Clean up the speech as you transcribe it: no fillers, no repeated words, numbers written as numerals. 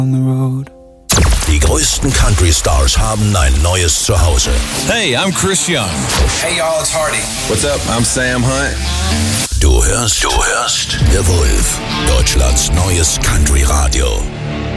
on the road. Die größten Country Stars haben ein neues Zuhause. Hey, I'm Chris Young. Hey y'all, it's Hardy. What's up? I'm Sam Hunt. Du hörst The Wolf, Deutschlands neues Country Radio.